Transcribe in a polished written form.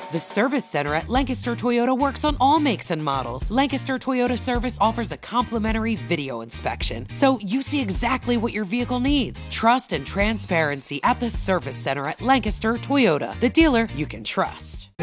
The Service Center at Lancaster Toyota works on all makes and models. Lancaster Toyota Service offers a complimentary video inspection, so you see exactly what your vehicle needs. Trust and transparency at the Service Center at Lancaster Toyota, the dealer you can trust.